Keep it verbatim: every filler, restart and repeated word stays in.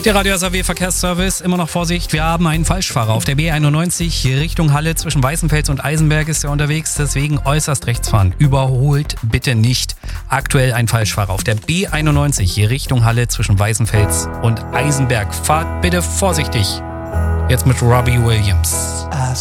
Der Radio S A W Verkehrsservice, immer noch Vorsicht, wir haben einen Falschfahrer. Auf der B einundneunzig Richtung Halle zwischen Weißenfels und Eisenberg ist er unterwegs, deswegen äußerst rechts fahren. Überholt bitte nicht. Aktuell ein Falschfahrer. Auf der B einundneunzig Richtung Halle zwischen Weißenfels und Eisenberg. Fahrt bitte vorsichtig. Jetzt mit Robbie Williams. I